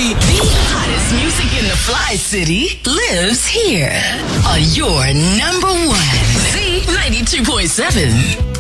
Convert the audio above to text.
The hottest music in the Fly City lives here on your number one Z92.7.